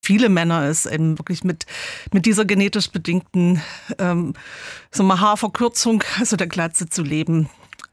viele Männer ist, eben wirklich mit dieser genetisch bedingten Haarverkürzung, also der Glatze zu leben.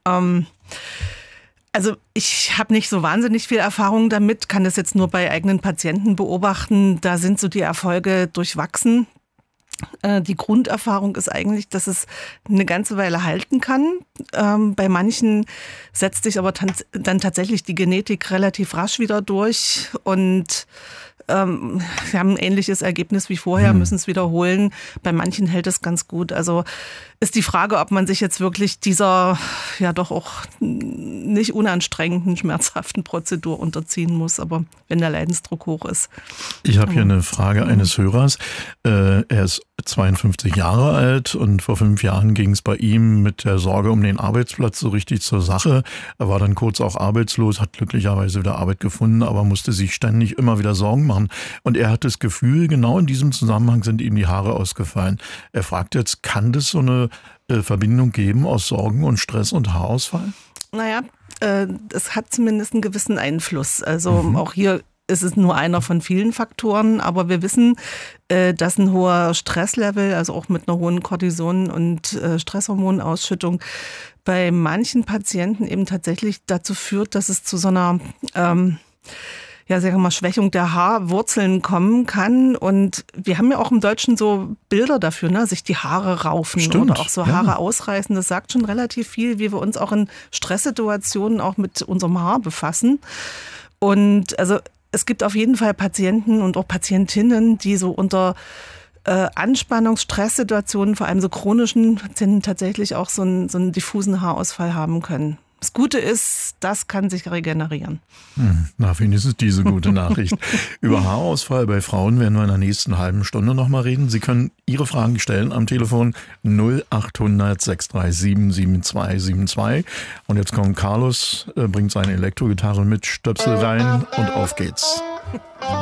Also ich habe nicht so wahnsinnig viel Erfahrung damit, kann das jetzt nur bei eigenen Patienten beobachten. Da sind so die Erfolge durchwachsen. Die Grunderfahrung ist eigentlich, dass es eine ganze Weile halten kann. Bei manchen setzt sich aber dann tatsächlich die Genetik relativ rasch wieder durch und sie haben ein ähnliches Ergebnis wie vorher, müssen es wiederholen. Bei manchen hält es ganz gut. Also ist die Frage, ob man sich jetzt wirklich dieser ja doch auch nicht unanstrengenden, schmerzhaften Prozedur unterziehen muss, aber wenn der Leidensdruck hoch ist. Ich habe hier eine Frage eines Hörers. Er ist 52 Jahre alt und vor 5 Jahren ging es bei ihm mit der Sorge um den Arbeitsplatz so richtig zur Sache. Er war dann kurz auch arbeitslos, hat glücklicherweise wieder Arbeit gefunden, aber musste sich ständig immer wieder Sorgen machen. Und er hat das Gefühl, genau in diesem Zusammenhang sind ihm die Haare ausgefallen. Er fragt jetzt, kann das so eine Verbindung geben aus Sorgen und Stress und Haarausfall? Naja, es hat zumindest einen gewissen Einfluss. Also auch hier ist es nur einer von vielen Faktoren, aber wir wissen, dass ein hoher Stresslevel, also auch mit einer hohen Cortison- und Stresshormonausschüttung bei manchen Patienten eben tatsächlich dazu führt, dass es zu so einer Schwächung der Haarwurzeln kommen kann. Und wir haben ja auch im Deutschen so Bilder dafür, ne? Sich die Haare raufen. Stimmt, oder auch so Haare ausreißen. Das sagt schon relativ viel, wie wir uns auch in Stresssituationen auch mit unserem Haar befassen. Und also es gibt auf jeden Fall Patienten und auch Patientinnen, die so unter Anspannungs-Stresssituationen, vor allem so chronischen Patienten, tatsächlich auch so einen diffusen Haarausfall haben können. Das Gute ist, das kann sich regenerieren. Na, wenigstens diese gute Nachricht. Über Haarausfall bei Frauen werden wir in der nächsten halben Stunde nochmal reden. Sie können Ihre Fragen stellen am Telefon 0800 637 7272. Und jetzt kommt Carlos, bringt seine Elektrogitarre mit, Stöpsel rein und auf geht's.